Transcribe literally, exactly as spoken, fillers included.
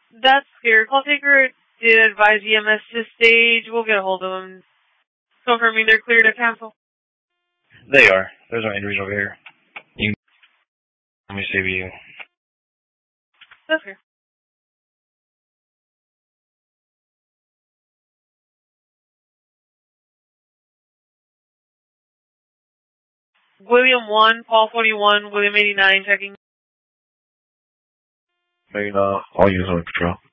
That's clear. Call taker did advise E M S to stage. We'll get a hold of them. Confirming they're clear to cancel. They are. There's no injuries over here. You can, let me see you. That's clear. William one, Paul forty-one, William eighty-nine, checking. Maybe not. All units on patrol.